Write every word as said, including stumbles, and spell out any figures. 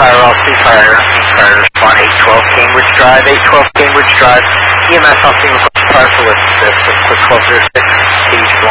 Fire all C Fire, Fire respond eight twelve Cambridge Drive, eight twelve Cambridge Drive, E M S on scene request fire for list assist, quick twelve zero six, page one.